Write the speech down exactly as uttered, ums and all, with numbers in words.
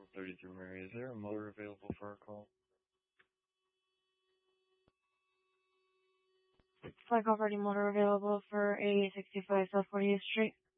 thirty-three Mary. Is there a motor available for a call? Flag operating motor available for a sixty-five South fortieth Street.